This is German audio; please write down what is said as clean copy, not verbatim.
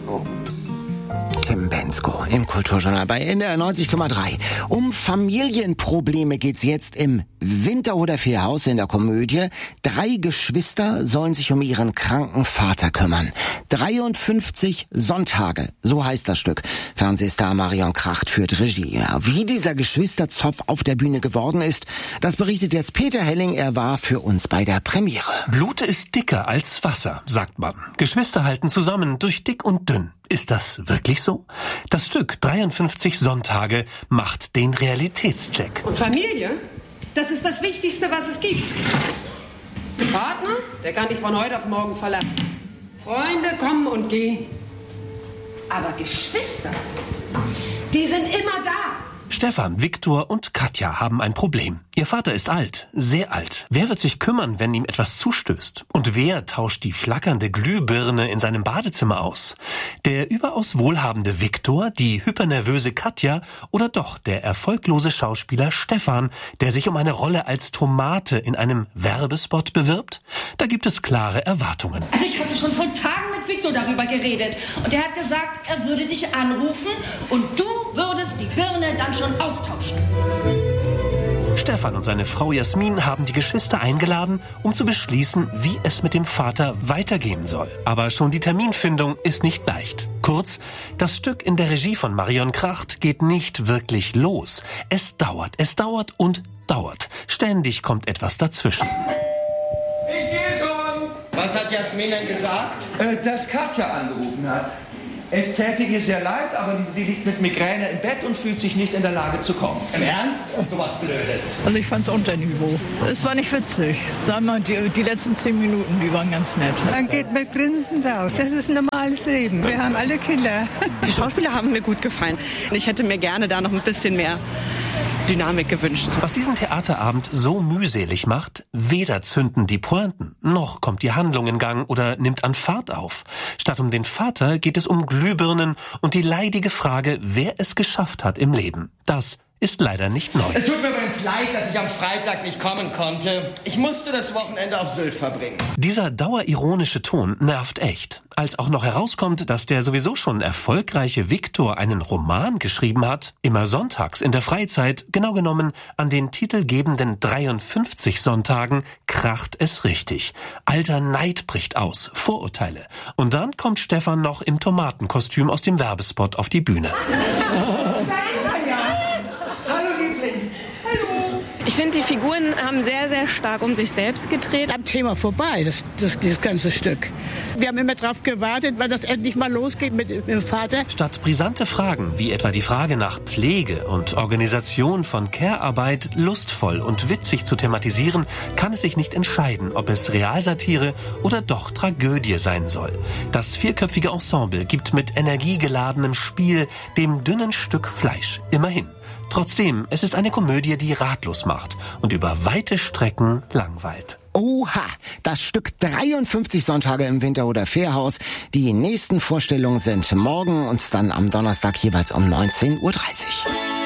Bensko. Tim Bensko im Kulturjournal bei NDR 90,3. Um Familienprobleme geht's jetzt im Winterhuder Fährhaus in der Komödie. 3 Geschwister sollen sich um ihren kranken Vater kümmern. 53 Sonntage, so heißt das Stück. Fernsehstar Marion Kracht führt Regie. Ja, wie dieser Geschwisterzopf auf der Bühne geworden ist, das berichtet jetzt Peter Helling. Er war für uns bei der Premiere. Blut ist dicker als Wasser, sagt man. Geschwister halten zusammen durch dick und dünn. Ist das wirklich so? Das Stück 53 Sonntage macht den Realitätscheck. Und Familie, das ist das Wichtigste, was es gibt. Ein Partner, der kann dich von heute auf morgen verlassen. Freunde kommen und gehen. Aber Geschwister, die sind immer da. Stefan, Viktor und Katja haben ein Problem. Ihr Vater ist alt, sehr alt. Wer wird sich kümmern, wenn ihm etwas zustößt? Und wer tauscht die flackernde Glühbirne in seinem Badezimmer aus? Der überaus wohlhabende Viktor, die hypernervöse Katja oder doch der erfolglose Schauspieler Stefan, der sich um eine Rolle als Tomate in einem Werbespot bewirbt? Da gibt es klare Erwartungen. Also ich hatte schon vor Tagen mit Viktor darüber geredet. Und er hat gesagt, er würde dich anrufen und du würdest die Birne dann schon austauschen. Stefan und seine Frau Jasmin haben die Geschwister eingeladen, um zu beschließen, wie es mit dem Vater weitergehen soll. Aber schon die Terminfindung ist nicht leicht. Kurz, das Stück in der Regie von Marion Kracht geht nicht wirklich los. Es dauert und dauert. Ständig kommt etwas dazwischen. Ich gehe schon! Was hat Jasmin denn gesagt? Dass Katja angerufen hat. Es täte ihr sehr leid, aber sie liegt mit Migräne im Bett und fühlt sich nicht in der Lage zu kommen. Im Ernst? Sowas Blödes. Also ich fand's unter Niveau. Es war nicht witzig. Sag mal, die letzten 10 Minuten, die waren ganz nett. Man geht mit Grinsen raus. Das ist ein normales Leben. Wir haben alle Kinder. Die Schauspieler haben mir gut gefallen. Ich hätte mir gerne da noch ein bisschen mehr Dynamik gewünscht. Was diesen Theaterabend so mühselig macht, weder zünden die Pointen, noch kommt die Handlung in Gang oder nimmt an Fahrt auf. Statt um den Vater geht es um Glühbirnen und die leidige Frage, wer es geschafft hat im Leben. Das ist leider nicht neu. Es tut mir übrigens leid, dass ich am Freitag nicht kommen konnte. Ich musste das Wochenende auf Sylt verbringen. Dieser dauerironische Ton nervt echt. Als auch noch herauskommt, dass der sowieso schon erfolgreiche Viktor einen Roman geschrieben hat, immer sonntags in der Freizeit, genau genommen an den titelgebenden 53 Sonntagen, kracht es richtig. Alter Neid bricht aus, Vorurteile. Und dann kommt Stefan noch im Tomatenkostüm aus dem Werbespot auf die Bühne. Ich finde, die Figuren haben sehr, sehr stark um sich selbst gedreht. Am Thema vorbei, dieses ganze Stück. Wir haben immer drauf gewartet, weil das endlich mal losgeht mit dem Vater. Statt brisante Fragen, wie etwa die Frage nach Pflege und Organisation von Care-Arbeit lustvoll und witzig zu thematisieren, kann es sich nicht entscheiden, ob es Realsatire oder doch Tragödie sein soll. Das 4-köpfige Ensemble gibt mit energiegeladenem Spiel dem dünnen Stück Fleisch immerhin. Trotzdem, es ist eine Komödie, die ratlos macht und über weite Strecken langweilt. Oha, das Stück 53 Sonntage im Winterhuder Fährhaus. Die nächsten Vorstellungen sind morgen und dann am Donnerstag jeweils um 19:30 Uhr.